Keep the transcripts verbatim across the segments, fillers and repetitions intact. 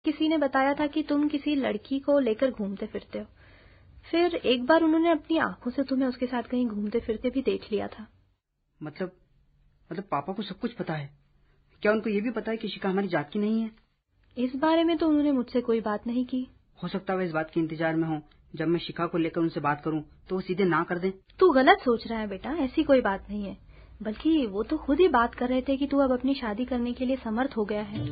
किसी ने बताया था कि तुम किसी लड़की को लेकर घूमते फिरते हो। फिर एक बार उन्होंने अपनी आंखों से तुम्हें उसके साथ कहीं घूमते फिरते भी देख लिया था। मतलब मतलब पापा को सब कुछ पता है? क्या उनको ये भी पता है कि शिखा हमारी जात की नहीं है? इस बारे में तो उन्होंने मुझसे कोई बात नहीं की। हो सकता है इस बात के इंतजार में हो, जब मैं शिखा को लेकर उनसे बात करूं तो वो सीधे ना कर दें। तू गलत सोच रहा है बेटा, ऐसी कोई बात नहीं है। बल्कि वो तो खुद ही बात कर रहे थे कि तू अब अपनी शादी करने के लिए समर्थ हो गया है।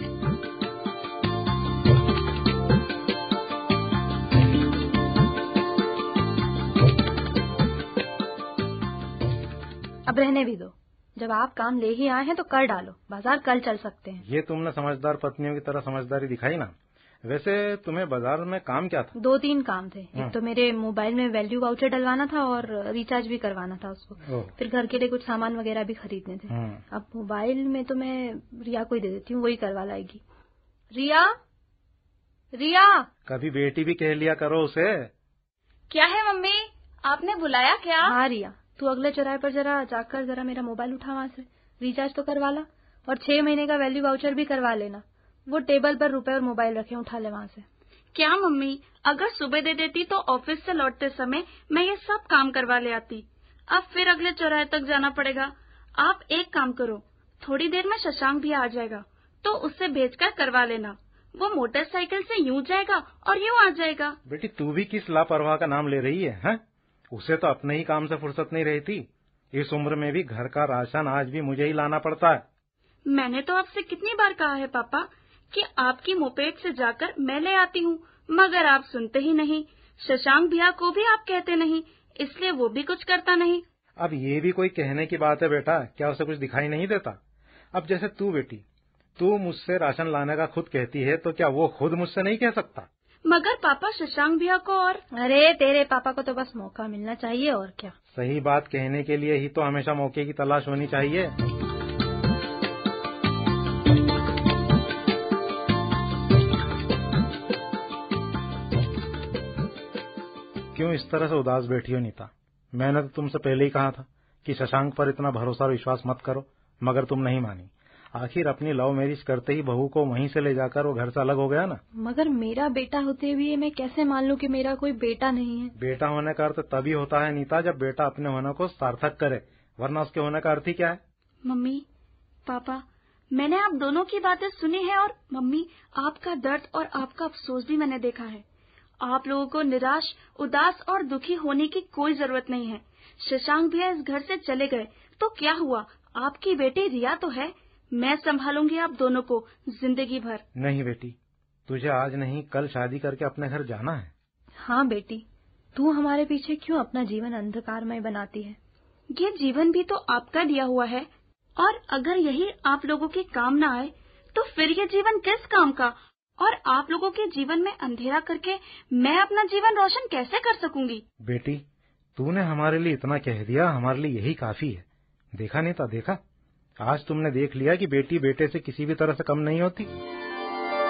अब रहने भी दो, जब आप काम ले ही आए हैं तो कर डालो, बाजार कल चल सकते हैं। ये तुमने समझदार पत्नियों की तरह समझदारी दिखाई ना। वैसे तुम्हें बाजार में काम क्या था? दो तीन काम थे। एक तो मेरे मोबाइल में वैल्यू वाउचर डलवाना था और रिचार्ज भी करवाना था उसको। फिर घर के लिए कुछ सामान वगैरह भी खरीदने थे। अब मोबाइल में तो मैं रिया को ही दे देती हूँ, वही करवा लाएगी। रिया, रिया, कभी बेटी भी कह लिया करो उसे। क्या है मम्मी, आपने बुलाया क्या? हाँ रिया, तू अगले चौराहे पर जरा जाकर जरा मेरा मोबाइल उठा वहाँ से, रिचार्ज तो करवा ला और छह महीने का वैल्यू वाउचर भी करवा लेना। वो टेबल पर रुपए और मोबाइल रखे, उठा ले वहाँ से। क्या मम्मी, अगर सुबह दे देती तो ऑफिस से लौटते समय मैं ये सब काम करवा ले आती। अब फिर अगले चौराहे तक जाना पड़ेगा। आप एक काम करो, थोड़ी देर में शशांक भी आ जाएगा तो उससे भेजकर करवा लेना। वो मोटरसाइकिल से यूं जाएगा और यूं आ जाएगा। बेटी तू भी किस लापरवाह का नाम ले रही है, हैं? उसे तो अपने ही काम से फुर्सत नहीं रहती। इस उम्र में भी घर का राशन आज भी मुझे ही लाना पड़ता है। मैंने तो आपसे कितनी बार कहा है पापा कि आपकी मोपेड से जाकर मैं ले आती हूँ, मगर आप सुनते ही नहीं। शशांक भैया को भी आप कहते नहीं, इसलिए वो भी कुछ करता नहीं। अब ये भी कोई कहने की बात है बेटा? क्या उसे कुछ दिखाई नहीं देता? अब जैसे तू बेटी, तू मुझसे राशन लाने का खुद कहती है, तो क्या वो खुद मुझसे नहीं कह सकता? मगर पापा शशांक भैया को और... अरे तेरे पापा को तो बस मौका मिलना चाहिए और क्या। सही बात कहने के लिए ही तो हमेशा मौके की तलाश होनी चाहिए। क्यों इस तरह से उदास बैठी हो नीता? मैंने तो तुमसे पहले ही कहा था कि शशांक पर इतना भरोसा और विश्वास मत करो, मगर तुम नहीं मानी। आखिर अपनी लव मैरिज करते ही बहू को वहीं से ले जाकर वो घर से अलग हो गया ना। मगर मेरा बेटा होते हुए मैं कैसे मान लूं कि मेरा कोई बेटा नहीं है? बेटा होने का अर्थ तभी होता है नीता, जब बेटा अपने होने को सार्थक करे, वरना उसके होने का अर्थ ही क्या है? मम्मी, पापा, मैंने आप दोनों की बातें सुनी है और मम्मी, आपका दर्द और आपका अफसोस भी मैंने देखा है। आप लोगों को निराश, उदास और दुखी होने की कोई जरूरत नहीं है। शशांक भैया इस घर से चले गए तो क्या हुआ, आपकी बेटी रिया तो है। मैं संभालूंगी आप दोनों को जिंदगी भर। नहीं बेटी, तुझे आज नहीं कल शादी करके अपने घर जाना है। हाँ बेटी, तू हमारे पीछे क्यों अपना जीवन अंधकारमय बनाती है? ये जीवन भी तो आपका दिया हुआ है, और अगर यही आप लोगों के काम न आए तो फिर ये जीवन किस काम का? और आप लोगों के जीवन में अंधेरा करके मैं अपना जीवन रोशन कैसे कर सकूंगी? बेटी, तूने हमारे लिए इतना कह दिया, हमारे लिए यही काफी है। देखा नहीं था, देखा, आज तुमने देख लिया कि बेटी बेटे से किसी भी तरह से कम नहीं होती।